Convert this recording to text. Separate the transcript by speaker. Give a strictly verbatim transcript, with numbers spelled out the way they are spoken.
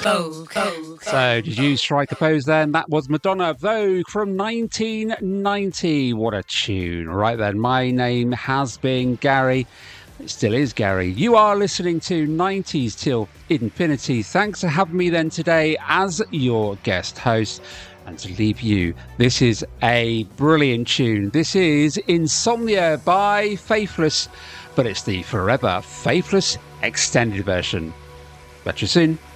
Speaker 1: Vogue, Vogue.
Speaker 2: So, did you strike the pose then? That was Madonna, Vogue from nineteen ninety. What a tune. Right then, my name has been Gary. It still is Gary. You are listening to nineties Till Infinity. Thanks for having me then today as your guest host. And to leave you, this is a brilliant tune. This is Insomnia by Faithless, but it's the Forever Faithless extended version. Catch you soon.